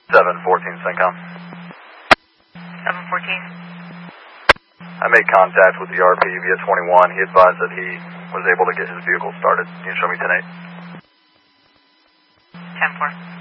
714 CENTCOM. 714. I made contact with the RP via 21. He advised that he was able to get his vehicle started. Can you show me 10-8? 10-4.